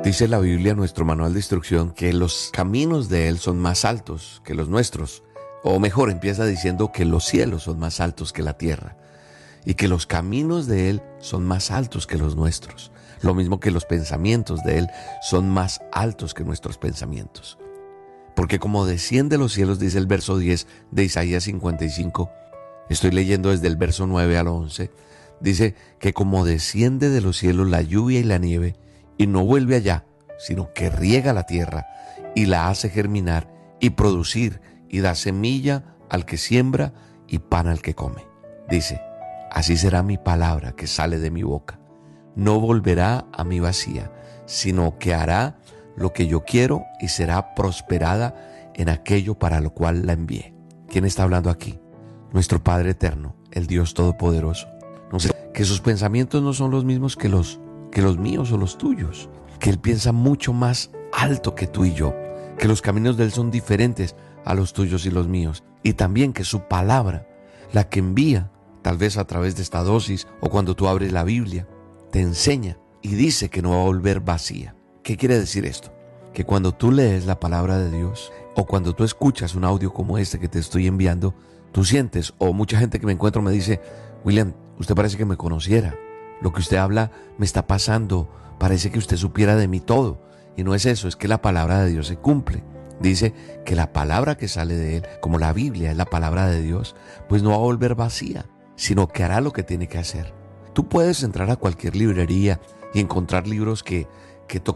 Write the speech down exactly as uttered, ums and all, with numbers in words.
Dice la Biblia, nuestro manual de instrucción, que los caminos de Él son más altos que los nuestros. O mejor, empieza diciendo que los cielos son más altos que la tierra y que los caminos de Él son más altos que los nuestros. Lo mismo que los pensamientos de Él son más altos que nuestros pensamientos. Porque como desciende los cielos, dice el verso diez de Isaías cincuenta y cinco, estoy leyendo desde el verso nueve al once, dice que como desciende de los cielos la lluvia y la nieve, y no vuelve allá, sino que riega la tierra y la hace germinar y producir y da semilla al que siembra y pan al que come. Dice, así será mi palabra que sale de mi boca. No volverá a mí vacía, sino que hará lo que yo quiero y será prosperada en aquello para lo cual la envié. ¿Quién está hablando aquí? Nuestro Padre eterno, el Dios Todopoderoso. No sé, que sus pensamientos no son los mismos que los, que los míos o los tuyos. Que Él piensa mucho más alto que tú y yo. Que los caminos de Él son diferentes a los tuyos y los míos. Y también que su palabra, la que envía, tal vez a través de esta dosis o cuando tú abres la Biblia, te enseña y dice que no va a volver vacía. ¿Qué quiere decir esto? Que cuando tú lees la palabra de Dios o cuando tú escuchas un audio como este que te estoy enviando, tú sientes, o mucha gente que me encuentro me dice, William, usted parece que me conociera. Lo que usted habla me está pasando. Parece que usted supiera de mí todo. Y no es eso, es que la palabra de Dios se cumple. Dice que la palabra que sale de Él, como la Biblia es la palabra de Dios, pues no va a volver vacía, sino que hará lo que tiene que hacer. Tú puedes entrar a cualquier librería y encontrar libros que, que tocan